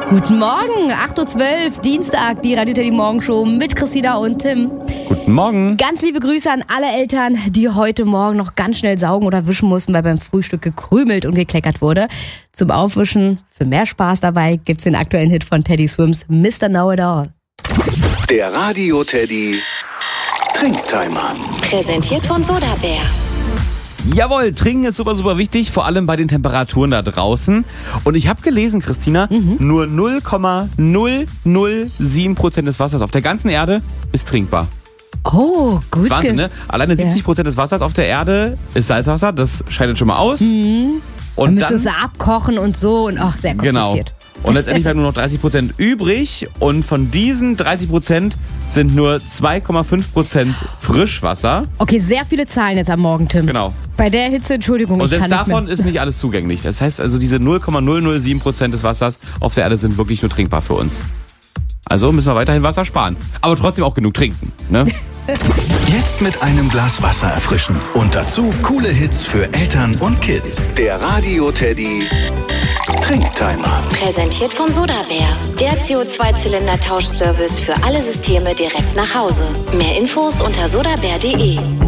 Guten Morgen, 8.12 Uhr, Dienstag, die Radio Teddy Morgenshow mit Christina und Tim. Guten Morgen. Ganz liebe Grüße an alle Eltern, die heute Morgen noch ganz schnell saugen oder wischen mussten, weil beim Frühstück gekrümelt und gekleckert wurde. Zum Aufwischen, für mehr Spaß dabei, gibt's den aktuellen Hit von Teddy Swims, Mr. Know It All. Der Radio Teddy Trinktimer. Präsentiert von Sodabär. Jawohl, trinken ist super, super wichtig, vor allem bei den Temperaturen da draußen. Und ich habe gelesen, Christina, nur 0,007% des Wassers auf der ganzen Erde ist trinkbar. Oh, gut. Das ist Wahnsinn, ne? Alleine 70% des Wassers auf der Erde ist Salzwasser, das scheidet schon mal aus. Dann Und müssen es abkochen und so und auch sehr kompliziert. Genau. Und letztendlich bleiben nur noch 30% übrig und von diesen 30% sind nur 2,5% Frischwasser. Okay, sehr viele Zahlen jetzt am Morgen, Tim. Genau. Bei der Hitze, Entschuldigung, Und ich kann selbst nicht davon mehr. ist nicht alles zugänglich. Das heißt also, diese 0,007% des Wassers auf der Erde sind wirklich nur trinkbar für uns. Also müssen wir weiterhin Wasser sparen. Aber trotzdem auch genug trinken, ne? Jetzt mit einem Glas Wasser erfrischen. Und dazu coole Hits für Eltern und Kids. Der Radio Teddy Trinktimer. Präsentiert von Sodabär. Der CO2-Zylinder-Tauschservice für alle Systeme direkt nach Hause. Mehr Infos unter sodabär.de.